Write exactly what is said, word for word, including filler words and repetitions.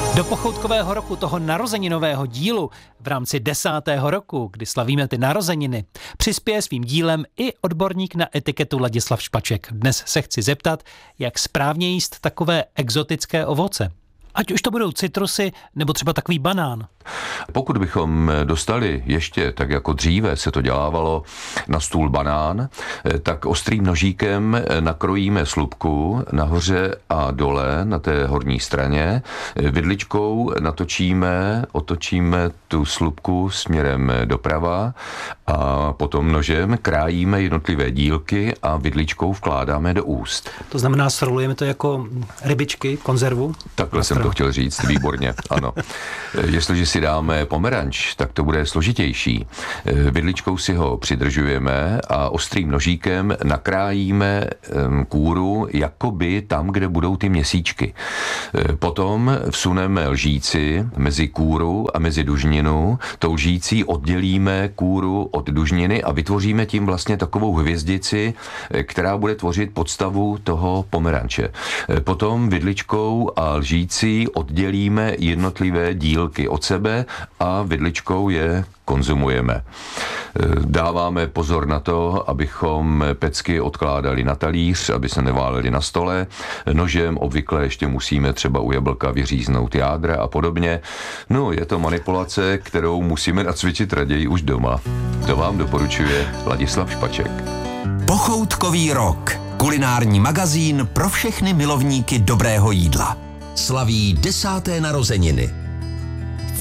Do pochoutkového roku, toho narozeninového dílu v rámci desátého roku, kdy slavíme ty narozeniny, přispěje svým dílem i odborník na etiketu Ladislav Špaček. Dnes se chci zeptat, jak správně jíst takové exotické ovoce. Ať už to budou citrusy nebo třeba takový banán. Pokud bychom dostali ještě, tak jako dříve se to dělávalo, na stůl banán, tak ostrým nožíkem nakrojíme slupku nahoře a dole na té horní straně. Vidličkou natočíme, otočíme tu slupku směrem doprava a potom nožem krájíme jednotlivé dílky a vidličkou vkládáme do úst. To znamená, srolujeme to jako rybičky, konzervu? Takhle jsem to chtěl říct, výborně, ano. Jestliže si dáme pomeranč, tak to bude složitější. Vidličkou si ho přidržujeme a ostrým nožíkem nakrájíme kůru jakoby tam, kde budou ty měsíčky. Potom vsuneme lžíci mezi kůru a mezi dužninu. Tou lžící oddělíme kůru od dužniny a vytvoříme tím vlastně takovou hvězdici, která bude tvořit podstavu toho pomeranče. Potom vidličkou a lžící oddělíme jednotlivé dílky od sebe a vidličkou je konzumujeme. Dáváme pozor na to, abychom pecky odkládali na talíř, aby se neválely na stole. Nožem obvykle ještě musíme třeba u jablka vyříznout jádra a podobně. No, je to manipulace, kterou musíme nacvičit raději už doma. To vám doporučuje Ladislav Špaček. Pochoutkový rok. Kulinární magazín pro všechny milovníky dobrého jídla. Slaví desáté narozeniny.